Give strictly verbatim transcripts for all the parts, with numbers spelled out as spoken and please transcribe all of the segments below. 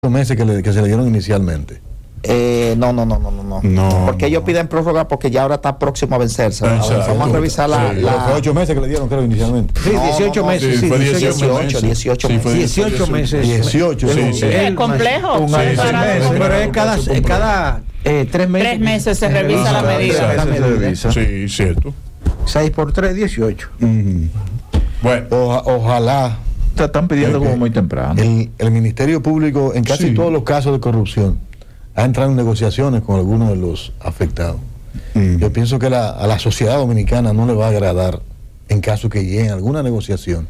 meses que, le, que se le dieron inicialmente. Eh, no, no, no, no, no, no. No, porque no. ellos piden prórroga porque ya ahora está próximo a vencerse. Exacto. Vamos a revisar la. Sí, la... Fue ocho meses que le dieron, creo, inicialmente. Sí, No, dieciocho no, no, meses. sí, Sí, fue dieciocho, dieciocho Sí, fue meses. dieciocho meses. dieciocho, sí, Es sí. un- Es complejo. Un Sí, año, sí, seis sí, meses, sí, pero sí, es cada, sí, eh, cada eh, tres meses. Tres meses se revisa la medida. La medida. Se revisa. Sí, cierto. seis por tres, dieciocho. Uh-huh. Bueno, Oja- ojalá Te están pidiendo Ok. como muy temprano. el, el Ministerio Público, en casi Sí. todos los casos de corrupción, ha entrado en negociaciones con algunos de los afectados. Mm. Yo pienso que la, a la sociedad dominicana no le va a agradar en caso que llegue a alguna negociación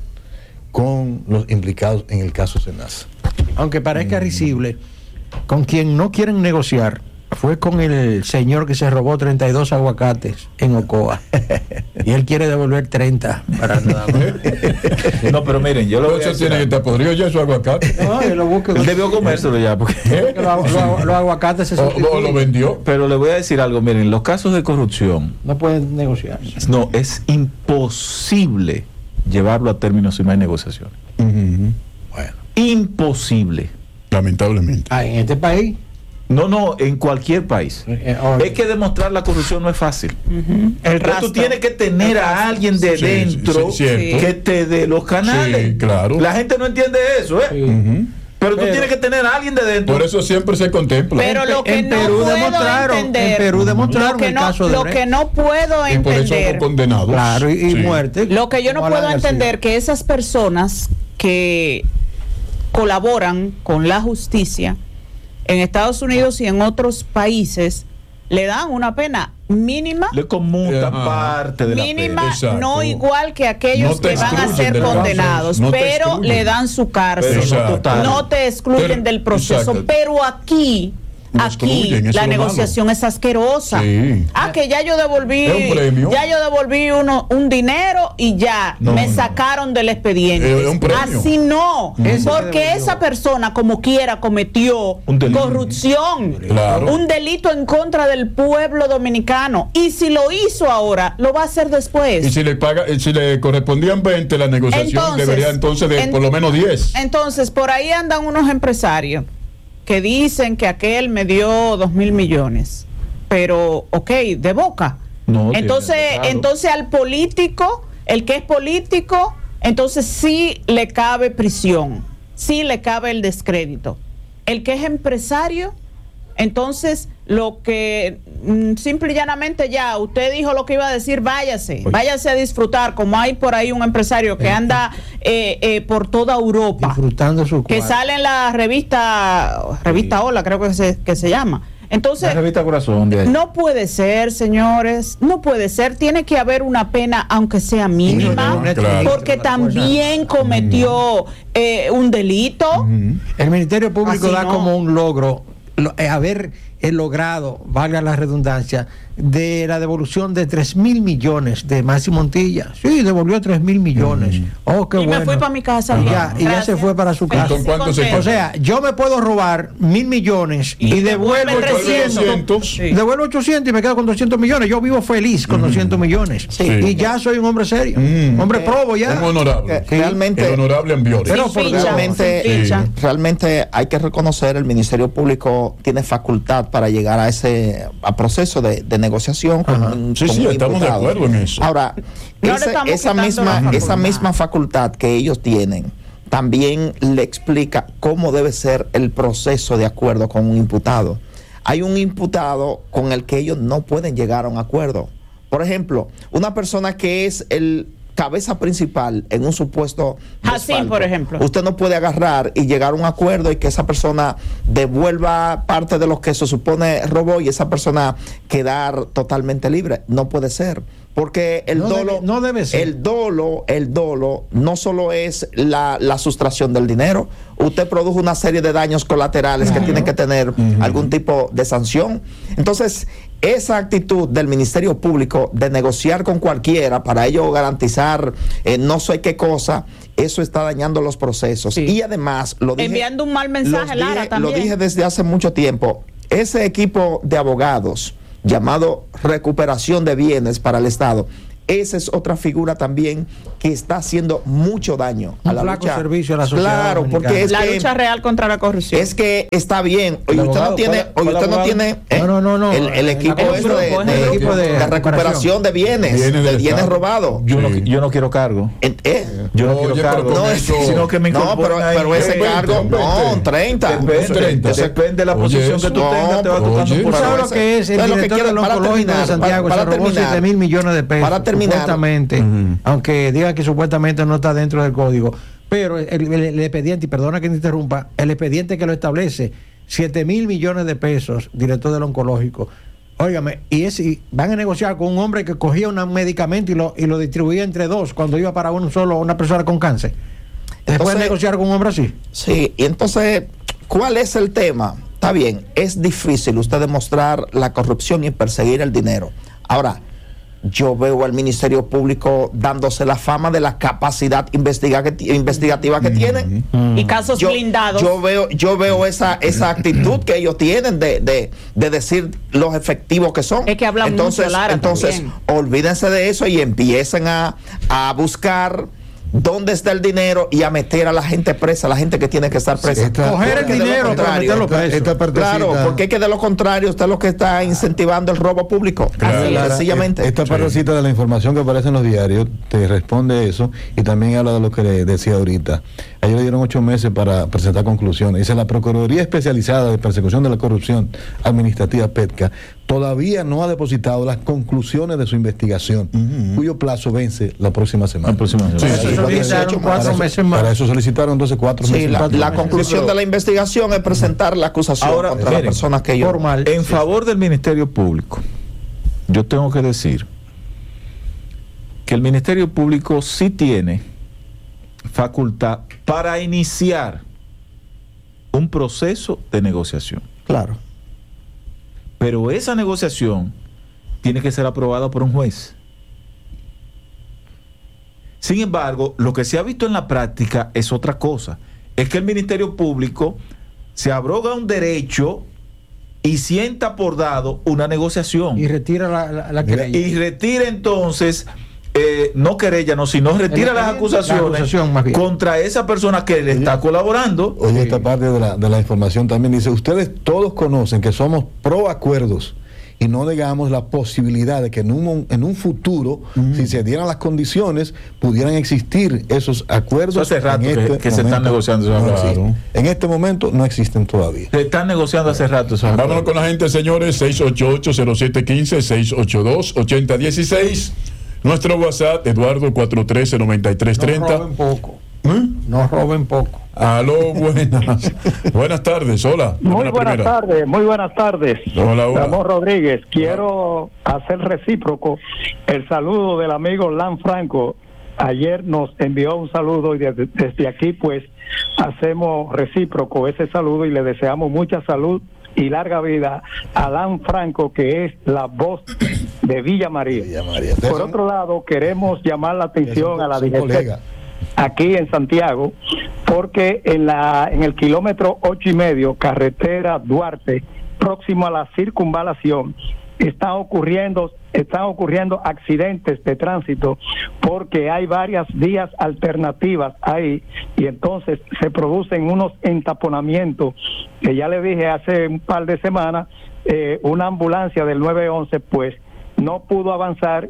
con los implicados en el caso Senasa. Aunque parezca risible, con quien no quieren negociar fue con el señor que se robó treinta y dos aguacates en Ocoa. Y él quiere devolver treinta para nada más. No, pero miren, yo lo voy a Eso decir tiene que algo. estar podrido ya su aguacate. No, él lo busca. Él debió comérselo ya, porque... Los, los- los aguacates se O, o lo sustituyen. vendió. Pero le voy a decir algo, miren, los casos de corrupción, No pueden negociar. no, es imposible llevarlo a término si no hay negociaciones. Uh-huh. Bueno, Imposible. lamentablemente. Ah, en este país. No, no, en cualquier país. eh, ahora- Es que demostrar la corrupción no es fácil. El Entonces, rastro. tú tienes que tener El a rastro. alguien de Sí, dentro sí, cierto. que te dé los canales. Sí, claro. La gente no entiende eso, ¿eh? Sí. Uh-huh. Pero tú Pero- tienes que tener a alguien de dentro. Por eso siempre se contempla. Pero lo que en no Perú puedo demostraron, entender, en Perú demostraron lo que el no, caso de lo Brecht. que no puedo y por eso entender, son condenados. Claro, y, y Sí. muerte. lo que yo no como Alan puedo García. entender que esas personas que colaboran con la justicia en Estados Unidos y en otros países le dan una pena mínima, Le conmutan Ajá. parte de la mínima, pena. Exacto. no igual que aquellos No te que van a excluyen ser del condenados, proceso, no te pero excluyen. le dan su cárcel. Pero Exacto. no total. No te excluyen Pero- del proceso, exacto. pero aquí, Lo aquí excluyen, eso la es lo negociación es asquerosa. Sí. Ah, que ya yo devolví, Es un premio. ya yo devolví uno, un dinero y ya No, me no. sacaron del expediente. Es un premio. Así no, Ese porque que devolvió. esa persona como quiera cometió Un delito. corrupción, Claro. un delito en contra del pueblo dominicano, y si lo hizo ahora, lo va a hacer después. Y si le paga, y si le correspondían veinte, la negociación Entonces, debería entonces de en- por lo menos diez. Entonces, por ahí andan unos empresarios que dicen que aquel me dio dos mil millones, pero, ok, de boca. No, entonces, tiene claro. entonces al político, el que es político, entonces sí le cabe prisión, sí le cabe el descrédito. El que es empresario, entonces lo que mm, simple y llanamente ya, usted dijo lo que iba a decir, váyase, váyase a disfrutar, como hay por ahí un empresario que anda eh, eh, por toda Europa, Disfrutando su que cuarto. sale en la revista, revista Hola, creo que se, que se llama. Entonces, La revista Corazón de ahí. no puede ser, señores, no puede ser, tiene que haber una pena, aunque sea mínima, Sí, claro. porque también cometió eh, un delito. Ujú. El Ministerio Público Así da no. como un logro lo- eh, haber eh, logrado, valga la redundancia, de la devolución de tres mil millones de Maxi Montilla. Sí, devolvió tres mil millones. Oh, qué Y bueno. me fui para mi casa. Y bien. ya, y ya Gracias. se fue para su casa. ¿Con cuánto se contento. O sea, yo me puedo robar mil millones y, Y devuelvo devuelve ochocientos. trescientos. Sí. Devuelvo ochocientos y me quedo con doscientos millones. Yo vivo feliz con doscientos millones. Sí. Y ya soy un hombre serio. Mm. Hombre probo ya. Un honorable. Que realmente- El honorable Ambiore. Pero Sin por ficha, realmente- sin ficha. Sí. Realmente hay que reconocer, el Ministerio Público tiene facultad para llegar a ese a proceso de, de negociación con Ajá. un, Sí, con sí, un estamos de imputado. acuerdo en eso. Ahora, No le ese- estamos esa quitando misma la facultad. esa misma facultad que ellos tienen también le explica cómo debe ser el proceso de acuerdo con un imputado. Hay un imputado con el que ellos no pueden llegar a un acuerdo. Por ejemplo, una persona que es el cabeza principal en un supuesto Jacín, desfalco. por ejemplo. Usted no puede agarrar y llegar a un acuerdo y que esa persona devuelva parte de lo que se supone robó y esa persona quedar totalmente libre. No puede ser. Porque el No dolo, debe- no debe ser. el dolo, el dolo no solo es la, la sustracción del dinero. Usted produjo una serie de daños colaterales que tienen que tener algún tipo de sanción. Entonces, esa actitud del Ministerio Público de negociar con cualquiera para ello garantizar eh, no sé qué cosa, eso está dañando los procesos. Sí. Y además, lo dije, Enviando un mal mensaje, los Lara, dije- también. Lo dije desde hace mucho tiempo. Ese equipo de abogados llamado recuperación de bienes para el Estado, esa es otra figura también que está haciendo mucho daño a Un la flaco lucha. servicio a la sociedad Claro, dominicana. porque es La que, lucha real contra la corrupción. es que está bien. Oye, El usted no abogado, tiene, ¿cuál- oye, cuál usted no abogado? tiene eh, No, no, no, no. el, el La equipo grupo, este de, es el de- equipo de de recuperación de bienes, Bienes de del bienes Estado. robados. Yo, Sí. no, yo no quiero cargo. Eh, eh, Yo no Oye, quiero pero cargo. con No, eso- sino que me No, pero, incorporen ahí. pero ese veinte, cargo, no, veinte. treinta. Depende, treinta. depende de la Oye, posición eso. que tú No, tengas, te va oye. tocando ¿Tú por sabes ahí. lo que es el Entonces, lo que director quiero- del para oncológico de terminar, Santiago? para- Se para robó terminar. siete mil millones de pesos. Para terminar. Supuestamente, Ujú. aunque diga que supuestamente no está dentro del código. Pero el, el- el expediente, y perdona que te interrumpa, el expediente que lo establece, siete mil millones de pesos, director del oncológico. Óigame, y, es, y van a negociar con un hombre que cogía un medicamento y lo, y lo distribuía entre dos cuando iba para uno solo, una persona con cáncer. ¿Se puede Entonces- negociar con un hombre así? Sí, y entonces, ¿cuál es el tema? Está bien, es difícil usted demostrar la corrupción y perseguir el dinero. Ahora, yo veo al Ministerio Público dándose la fama de la capacidad investiga- investigativa que tienen. Y casos Yo, blindados. yo veo, yo veo esa, esa actitud que ellos tienen de, de, de decir los efectivos que son. Es que hablan entonces, mucho, Lara, entonces también. olvídense de eso y empiecen a, a buscar dónde está el dinero y a meter a la gente presa, a la gente que tiene que estar presa. esta- Coger el Porque de lo dinero para contrario- meterlo esta- preso. esta partecita- Claro, porque es que de lo contrario usted es lo que está incentivando el robo público. Claro, Así, Lara, sencillamente. Esta Sí. partecita de la información que aparece en los diarios te responde eso y también habla de lo que le decía ahorita. Ayer le dieron ocho meses para presentar conclusiones. Dice la Procuraduría Especializada de Persecución de la Corrupción Administrativa, PETCA, todavía no ha depositado las conclusiones de su investigación, cuyo plazo vence la próxima semana. La próxima semana. Sí, Sí, sí, sí, para dieciocho eso- cuatro para eso- meses más. Para eso solicitaron entonces cuatro Sí, meses. la, Cuatro la meses. conclusión de la investigación es presentar la acusación Ahora, contra las miren, personas que ellos... formal. En favor del Ministerio Público, yo tengo que decir que el Ministerio Público sí tiene facultad para iniciar un proceso de negociación. Claro. Pero esa negociación tiene que ser aprobada por un juez. Sin embargo, lo que se ha visto en la práctica es otra cosa. Es que el Ministerio Público se abroga un derecho y sienta por dado una negociación. Y retira la, la, la querella. Y retira entonces, eh, no querella, no, sino retira El- las la acusaciones acusación, más bien. contra esa persona que le está colaborando. Oye, esta parte de la, de la información también dice, ustedes todos conocen que somos pro acuerdos y no negamos la posibilidad de que en un, en un futuro, si se dieran las condiciones, pudieran existir esos acuerdos. Eso hace rato En que- este que se están momento negociando esos no acuerdos. existen. En este momento no existen todavía. Se están negociando hace rato esos Vámonos acuerdos. con la gente, señores. seis ocho ocho, cero siete uno cinco, seis ocho dos, ocho cero uno seis. Nuestro WhatsApp, Eduardo cuatro uno tres, nueve tres tres No cero. roben poco. ¿Eh? No roben poco. Aló, buenas. Buenas tardes, hola. Muy Dame la buenas primera. tardes, muy buenas tardes. Hola, hola. Ramón Rodríguez, quiero hacer recíproco el saludo del amigo Lan Franco. Ayer nos envió un saludo y desde, desde aquí pues hacemos recíproco ese saludo y le deseamos mucha salud y larga vida a Lan Franco, que es la voz de Villa María. Villa María. Ustedes Por son- otro lado, queremos llamar la ustedes atención son- a la son D G C colegas. aquí en Santiago, porque en la en el kilómetro ocho y medio, carretera Duarte, próximo a la circunvalación, están ocurriendo están ocurriendo accidentes de tránsito porque hay varias vías alternativas ahí y entonces se producen unos entaponamientos que ya le dije hace un par de semanas. Eh, una ambulancia del nueve once pues no pudo avanzar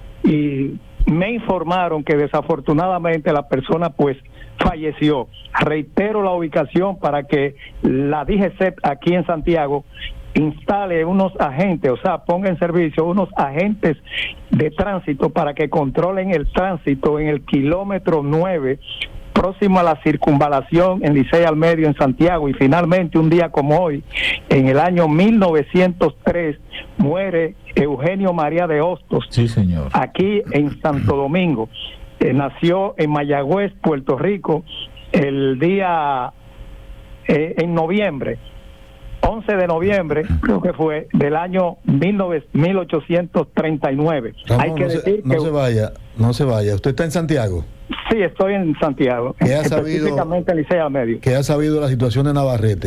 y me informaron que desafortunadamente la persona pues falleció. Reitero la ubicación para que la D G C aquí en Santiago instale unos agentes, o sea, ponga en servicio unos agentes de tránsito para que controlen el tránsito en el kilómetro nueve, próximo a la circunvalación en Licey al Medio en Santiago. Y finalmente, un día como hoy, en el año mil novecientos tres, muere Eugenio María de Hostos, Sí, señor. aquí en Santo Domingo. Eh, nació en Mayagüez, Puerto Rico, el día eh, en noviembre, once de noviembre, creo que fue, del año mil ochocientos treinta y nueve. Ramón, Hay que no, se, decir no que se vaya, no se vaya. Usted está en Santiago. sí, estoy en Santiago, ¿Qué ha sabido- específicamente en Licey al Medio. ¿Qué ha sabido de la situación de Navarrete?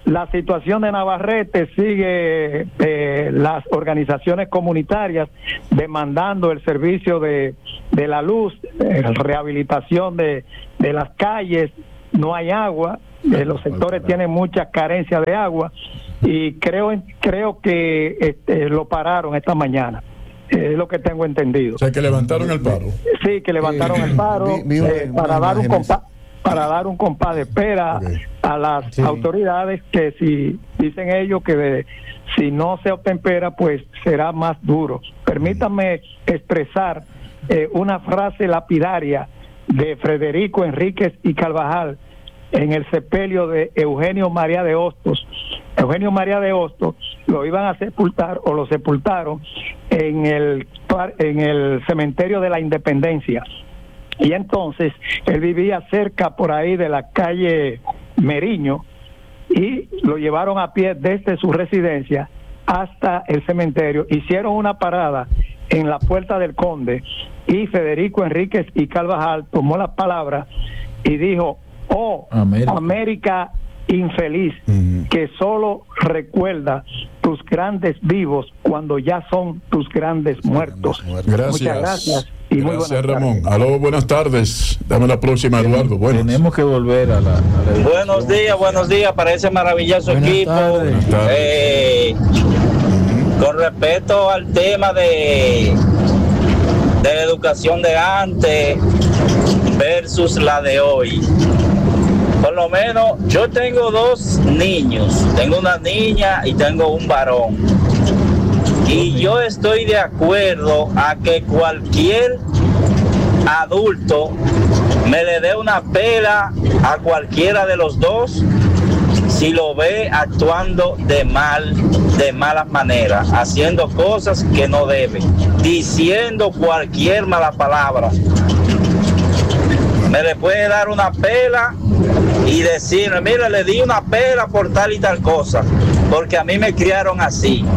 la situación de Navarrete sigue, eh, las organizaciones comunitarias demandando el servicio de, de la luz, eh, rehabilitación de, de las calles, no hay agua, eh, los sectores tienen mucha carencia de agua y creo, creo que este, lo pararon esta mañana. Es lo que tengo entendido. O sea, que levantaron el paro. Sí, que levantaron el paro vi- vi eh, una- para una dar un imagen compás para dar un compás de espera Okay. a las Sí. autoridades, que si dicen ellos que de- si no se obtempera pues será más duro. Permítanme expresar eh, una frase lapidaria de Federico Enríquez y Carvajal en el sepelio de Eugenio María de Hostos. Eugenio María de Hostos lo iban a sepultar o lo sepultaron en el par- en el cementerio de la Independencia. Y entonces él vivía cerca por ahí de la calle Meriño y lo llevaron a pie desde su residencia hasta el cementerio. Hicieron una parada en la Puerta del Conde y Federico Enríquez y Carvajal tomó la palabra y dijo: oh, América. América infeliz, Ujú. que solo recuerda tus grandes vivos cuando ya son tus grandes muertos. Gracias. Muchas gracias y muy Gracias, buenas Ramón. tardes. Aló, buenas tardes. Dame la próxima, Eduardo. Bueno. Tenemos que volver a la, a la educación. Buenos días, buenos días para ese maravilloso Buenas equipo. tardes. Buenas tardes. Eh, con respecto al tema de, de la educación de antes versus la de hoy. Por lo menos yo tengo dos niños, tengo una niña y tengo un varón. Y yo estoy de acuerdo a que cualquier adulto me le dé una pela a cualquiera de los dos si lo ve actuando de mal, de malas maneras, haciendo cosas que no debe, diciendo cualquier mala palabra. Me le puede dar una pela y decirme: mira, le di una pela por tal y tal cosa, porque a mí me criaron así.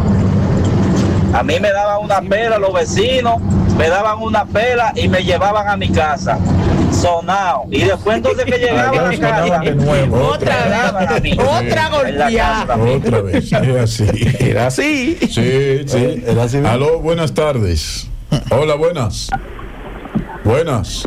A mí me daban una pela los vecinos, me daban una pela y me llevaban a mi casa, sonado. Y después entonces que llegaban a mi casa, de nuevo. Otra me daban a mí. vez, otra En la golpeada. casa también. Otra vez. Es así. Era así. Sí, sí. Era así mismo. Aló, buenas tardes. Hola, buenas. Buenas.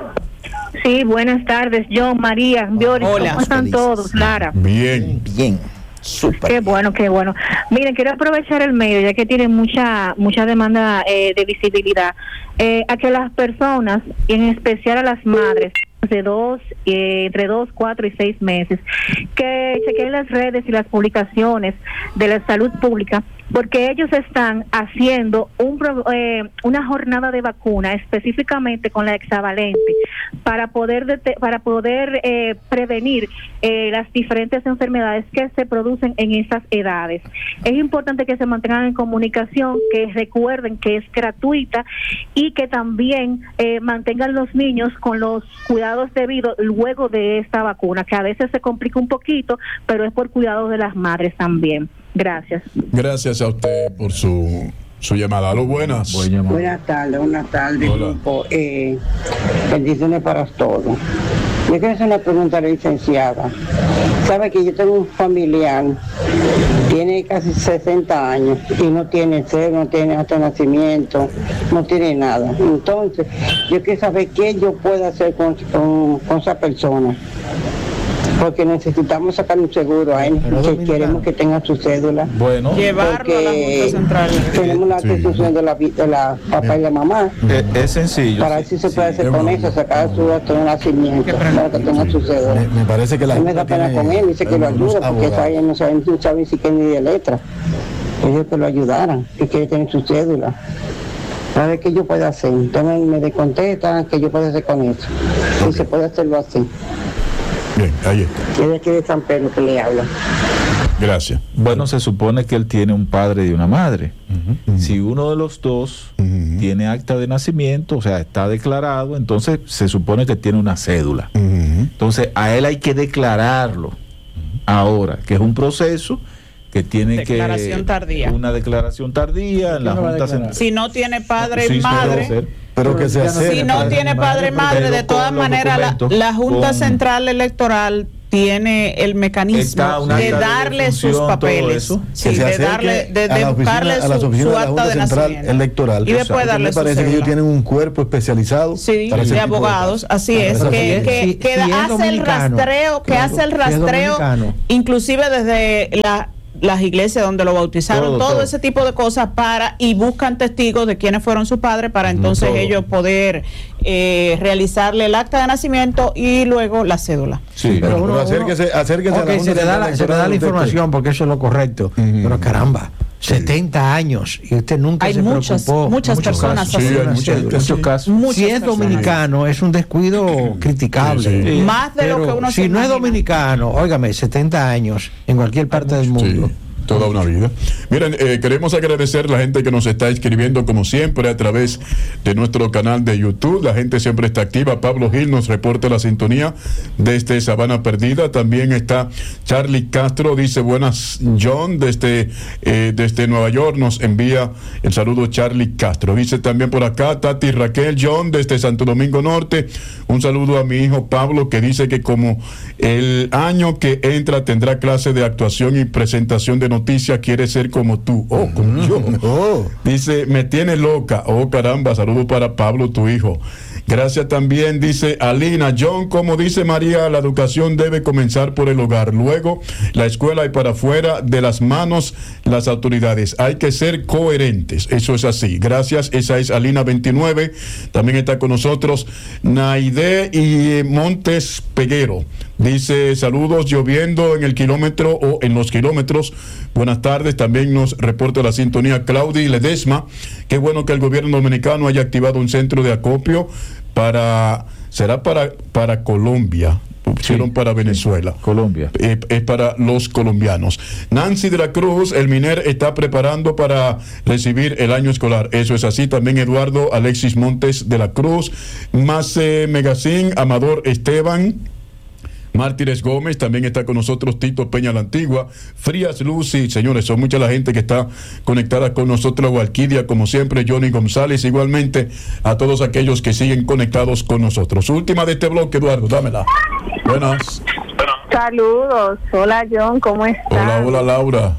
Sí, buenas tardes. Yo, María, Biori, Hola. ¿cómo están todos? Lara. Bien. Bien, súper. Qué bueno, qué bueno. Miren, quiero aprovechar el medio, ya que tiene mucha mucha demanda eh, de visibilidad, eh, a que las personas, y en especial a las madres, de dos, eh, entre dos, cuatro y seis meses, que chequen las redes y las publicaciones de la salud pública, porque ellos están haciendo un, pro- eh, una jornada de vacuna específicamente con la hexavalente para poder dete- para poder eh, prevenir eh, las diferentes enfermedades que se producen en esas edades. Es importante que se mantengan en comunicación, que recuerden que es gratuita y que también eh, mantengan los niños con los cuidados debidos luego de esta vacuna, que a veces se complica un poquito, pero es por cuidado de las madres también. Gracias. Gracias a usted por su, su llamada. Aló, buenas. Buen llamado. Buenas tardes, buenas tardes, Hola. grupo. Eh, bendiciones para todos. Yo quiero hacer una pregunta a la licenciada. Sabe que yo tengo un familiar, tiene casi sesenta años y no tiene ser, no tiene hasta nacimiento, no tiene nada. Entonces, yo quiero saber qué yo puedo hacer con, con, con esa persona. Porque necesitamos sacar un seguro a él, que queremos que tenga su cédula. Bueno, Llevarlo a la Porque Junta Central. tenemos la Sí. institución de la, vi- de la papá y la mamá. eh, es sencillo. Para ver sí, si se puede sí. hacer con vamos. eso, sacar su acto de nacimiento, para que tenga su Me, cédula. me parece que la A mí me da Junta pena tiene con él, dice que lo algunos ayuda, porque esa abogados. ella no sabe, no sabe ni siquiera ni de letra. Ellos que lo ayudaran, que quiere tener su cédula. A ver qué yo puedo hacer. Entonces me descontesta qué yo puedo hacer con eso. Y se puede hacerlo así. Bien, ahí está. Es de aquí de San Pedro que le habla. Gracias. Bueno, se supone que él tiene un padre y una madre. Ujú. Si uno de los dos Ujú. tiene acta de nacimiento, o sea, está declarado, entonces se supone que tiene una cédula. Ujú. Entonces, a él hay que declararlo ahora, que es un proceso que tiene Declaración que... tardía. Una declaración tardía en la ¿Quién lo va a Junta declarar? Central. Si no tiene padre Sí, y sí, puede madre, ser. Pero que se Ya no hace. si no tiene padre y madre, de pero todas con los maneras la, documentos, la Junta con- Central Electoral tiene el mecanismo de darle sus papeles, sí, de darle, de, de buscarle su, su acta de nacimiento electoral. Y después darle me parece su que ellos tienen un cuerpo especializado sí, de abogados, así es, que, que, si, que si hace el rastreo, que claro, hace el rastreo, si inclusive desde la las iglesias donde lo bautizaron, todo, todo, todo ese tipo de cosas para y buscan testigos de quiénes fueron sus padres para entonces todo. ellos poder eh, realizarle el acta de nacimiento y luego la cédula. Sí, pero, pero uno, acérquese, acérquese okay, a la se, le da la, se le da la información porque eso es lo correcto, uh-huh. pero caramba, setenta años y usted nunca hay se muchas, preocupó. Muchas personas casos, sí, hay muchos, muchos casos. Muchas si es personas. dominicano, es un descuido criticable. Sí, sí. Más de pero lo que uno si se no imagina. es dominicano, óigame, setenta años en cualquier parte del mundo. Sí. Toda una vida. Miren, eh, queremos agradecer a la gente que nos está escribiendo como siempre a través de nuestro canal de YouTube. La gente siempre está activa. Pablo Gil nos reporta la sintonía desde Sabana Perdida. También está Charlie Castro, dice buenas John, desde, eh, desde Nueva York nos envía el saludo Charlie Castro. Dice también por acá Tati Raquel John desde Santo Domingo Norte. Un saludo a mi hijo Pablo que dice que como el año que entra tendrá clase de actuación y presentación de noticias, quiere ser como tú. Oh, como yo. Oh. Dice, me tiene loca. Oh, caramba, saludo para Pablo, tu hijo. Gracias también, dice Alina. John, como dice María, la educación debe comenzar por el hogar, luego la escuela y para afuera de las manos las autoridades. Hay que ser coherentes, eso es así. Gracias, esa es Alina veintinueve. También está con nosotros Naide y Montes Peguero. Dice, saludos, lloviendo en el kilómetro o en los kilómetros. Buenas tardes, también nos reporta la sintonía Claudia Ledesma. Qué bueno que el gobierno dominicano haya activado un centro de acopio para, será para, para Colombia. Pusieron sí, para Venezuela. Sí, Colombia. Eh, es para los colombianos. Nancy de la Cruz, el MINER está preparando para recibir el año escolar. Eso es así. También Eduardo Alexis Montes de la Cruz. Mace Megacín, Amador Esteban. Mártires Gómez, también está con nosotros Tito Peña la Antigua, Frías Lucy, señores, son mucha la gente que está conectada con nosotros, Gualquidia, como siempre, Johnny González, igualmente a todos aquellos que siguen conectados con nosotros. Última de este bloque, Eduardo, dámela. Buenas. Saludos, hola John, ¿cómo estás? Hola, hola Laura,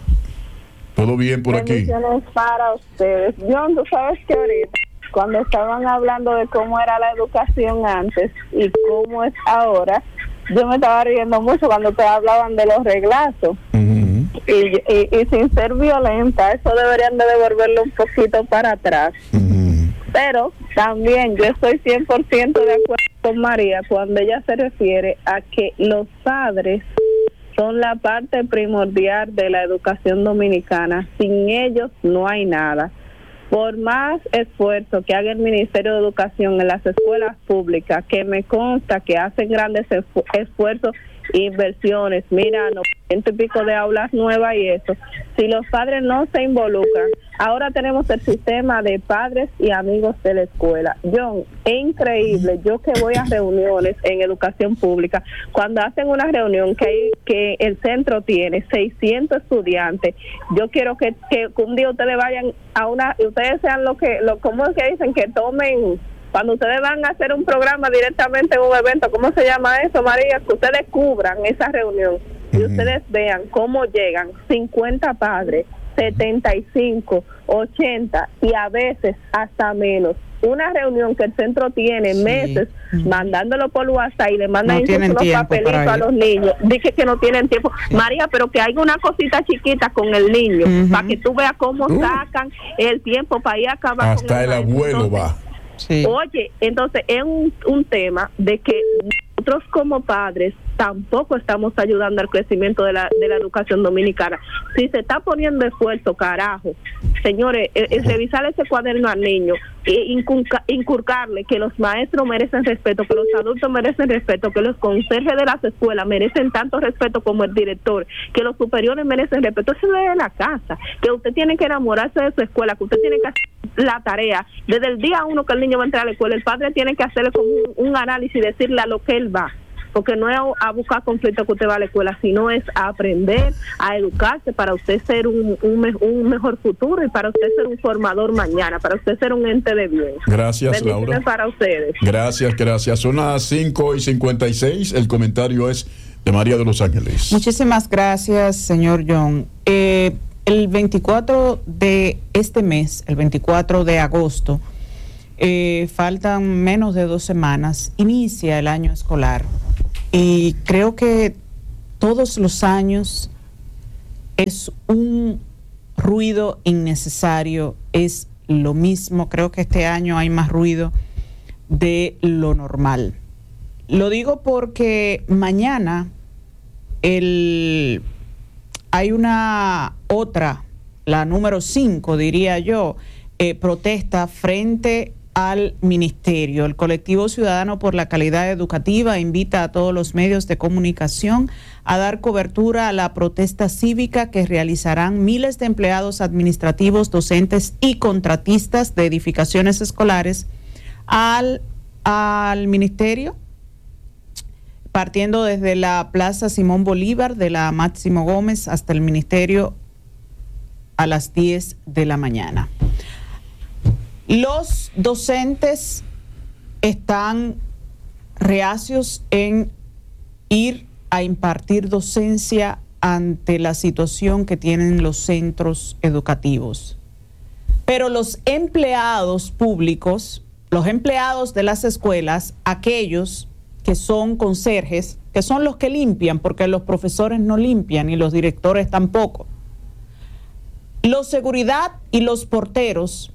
¿todo bien por aquí? Bendiciones para ustedes. John, tú sabes que ahorita, cuando estaban hablando de cómo era la educación antes y cómo es ahora, yo me estaba riendo mucho cuando te hablaban de los reglazos. Uh-huh. y, y, y sin ser violenta, eso deberían de devolverlo un poquito para atrás. Uh-huh. Pero también yo estoy cien por ciento de acuerdo con María cuando ella se refiere a que los padres son la parte primordial de la educación dominicana. Sin ellos no hay nada. Por más esfuerzo que haga el Ministerio de Educación en las escuelas públicas, que me consta que hacen grandes esfu- esfuerzos e inversiones, mira, no, ciento y pico de aulas nuevas y eso, si los padres no se involucran, ahora tenemos el sistema de padres y amigos de la escuela. John, es increíble, yo que voy a reuniones en educación pública, cuando hacen una reunión que hay, que el centro tiene seiscientos estudiantes, yo quiero que, que un día ustedes vayan a una, y ustedes sean lo que, lo, ¿cómo es que dicen? Que tomen, cuando ustedes van a hacer un programa directamente en un evento, ¿cómo se llama eso, María? Que ustedes cubran esa reunión y uh-huh. ustedes vean cómo llegan cincuenta padres, setenta y cinco, ochenta y a veces hasta menos. Una reunión que el centro tiene sí. meses uh-huh. mandándolo por WhatsApp y le mandan no unos papelitos a los niños. Dice que no tienen tiempo. Sí. María, pero que hay una cosita chiquita con el niño uh-huh. para que tú veas cómo uh. sacan el tiempo para ir a acabar hasta con el, el abuelo entonces, va. Sí. Oye, entonces es un, un tema de que nosotros como padres tampoco estamos ayudando al crecimiento de la de la educación dominicana. Si se está poniendo esfuerzo, carajo, señores, eh, eh, revisar ese cuaderno al niño, eh, inculca, inculcarle que los maestros merecen respeto, que los adultos merecen respeto, que los conserjes de las escuelas merecen tanto respeto como el director, que los superiores merecen respeto. Eso es de la casa, que usted tiene que enamorarse de su escuela, que usted tiene que hacer la tarea. Desde el día uno que el niño va a entrar a la escuela, el padre tiene que hacerle como un, un análisis y decirle a lo que él va. Porque no es a buscar conflicto que usted va a la escuela, sino es a aprender, a educarse para usted ser un, un, un mejor futuro y para usted ser un formador mañana, para usted ser un ente de bien. Gracias, Laura. Para ustedes. Gracias, gracias. Son las cinco y cincuenta y seis. El comentario es de María de los Ángeles. Muchísimas gracias, señor John. Eh, el veinticuatro de este mes, el veinticuatro de agosto, eh, faltan menos de dos semanas, inicia el año escolar. Y creo que todos los años es un ruido innecesario, es lo mismo. Creo que este año hay más ruido de lo normal. Lo digo porque mañana el, hay una otra, la número cinco, diría yo, eh, protesta frente al ministerio. El colectivo Ciudadano por la Calidad Educativa invita a todos los medios de comunicación a dar cobertura a la protesta cívica que realizarán miles de empleados administrativos, docentes y contratistas de edificaciones escolares al, al ministerio, partiendo desde la Plaza Simón Bolívar de la Máximo Gómez hasta el ministerio a las diez de la mañana. Los docentes están reacios en ir a impartir docencia ante la situación que tienen los centros educativos. Pero los empleados públicos, los empleados de las escuelas, aquellos que son conserjes, que son los que limpian, porque los profesores no limpian y los directores tampoco. Los seguridad y los porteros,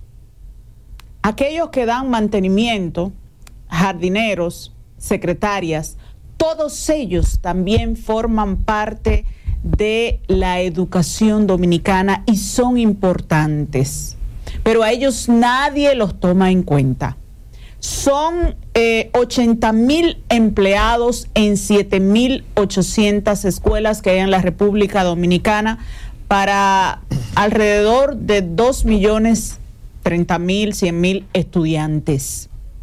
aquellos que dan mantenimiento, jardineros, secretarias, todos ellos también forman parte de la educación dominicana y son importantes, pero a ellos nadie los toma en cuenta. Son eh, ochenta mil empleados en siete mil ochocientas escuelas que hay en la República Dominicana para alrededor de dos millones treinta mil, cien mil estudiantes.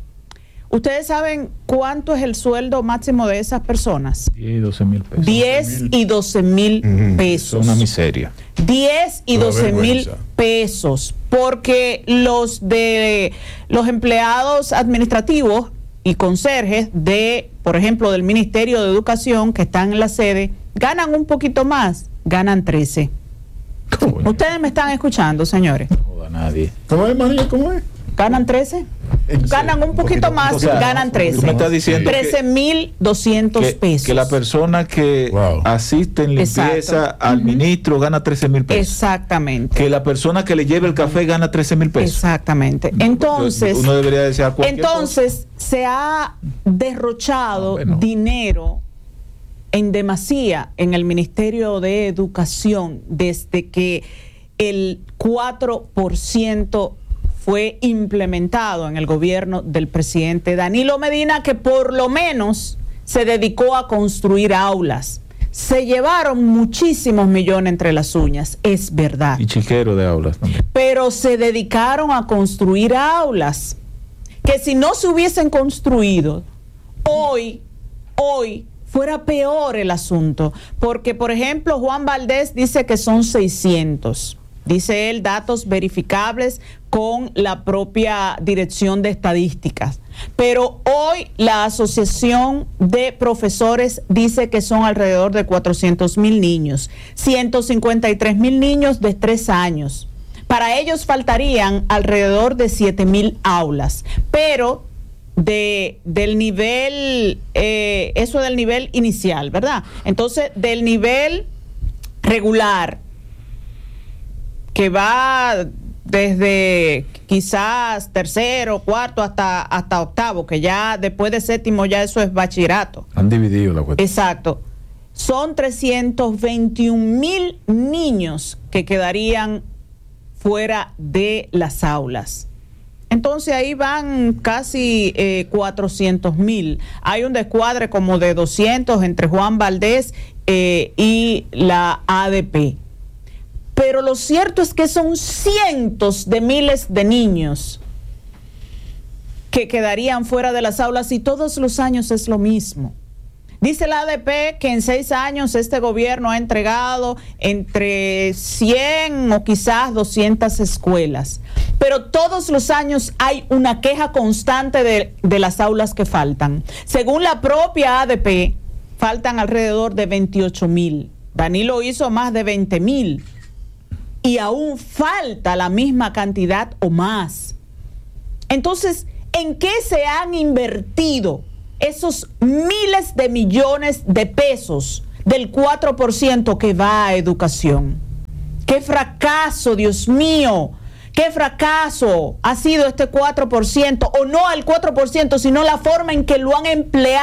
¿Ustedes saben cuánto es el sueldo máximo de esas personas? diez y doce mil pesos. diez y doce mil pesos. Es una miseria. diez y doce mil pesos, porque los de los empleados administrativos y conserjes de, por ejemplo, del Ministerio de Educación que están en la sede, ganan un poquito más, ganan trece. Coño. Ustedes me están escuchando, señores. No joda a nadie. ¿Cómo es, María? ¿Cómo es? ¿Ganan trece? Ganan un poquito más, o sea, ganan trece. Tú me estás diciendo trece mil doscientos que, pesos. que la persona que Wow. asiste en limpieza Exacto. al Ujú. ministro gana trece mil pesos. Exactamente. Que la persona que le lleve el café gana trece mil pesos. Exactamente. Entonces, uno debería desear cualquier entonces se ha derrochado No, bueno. dinero en demasía en el Ministerio de Educación desde que el cuatro por ciento fue implementado en el gobierno del presidente Danilo Medina, que por lo menos se dedicó a construir aulas. Se llevaron muchísimos millones entre las uñas, es verdad. Y chiquero de aulas también. Pero se dedicaron a construir aulas, que si no se hubiesen construido, hoy, hoy fuera peor el asunto. Porque, por ejemplo, Juan Valdés dice que son seiscientos. Dice él, datos verificables con la propia Dirección de Estadísticas. Pero hoy la Asociación de Profesores dice que son alrededor de cuatrocientos mil niños, ciento cincuenta y tres mil niños de tres años. Para ellos faltarían alrededor de siete mil aulas, pero de, del nivel, eh, eso del nivel inicial, ¿verdad? Entonces, del nivel regular, que va desde quizás tercero, cuarto hasta, hasta octavo, que ya después de séptimo ya eso es bachillerato. Han dividido la cuestión. Exacto. Son trescientos veintiún mil niños que quedarían fuera de las aulas. Entonces ahí van casi eh, cuatrocientos mil. Hay un descuadre como de doscientos entre Juan Valdés eh, y la A D P. Pero lo cierto es que son cientos de miles de niños que quedarían fuera de las aulas y todos los años es lo mismo. Dice la A D P que en seis años este gobierno ha entregado entre cien o quizás doscientas escuelas. Pero todos los años hay una queja constante de, de las aulas que faltan. Según la propia A D P, faltan alrededor de veintiocho mil. Danilo hizo más de veinte mil. Y aún falta la misma cantidad o más. Entonces, ¿en qué se han invertido esos miles de millones de pesos del cuatro por ciento que va a educación? ¡Qué fracaso, Dios mío! ¡Qué fracaso ha sido este cuatro por ciento! O no al cuatro por ciento, sino la forma en que lo han empleado.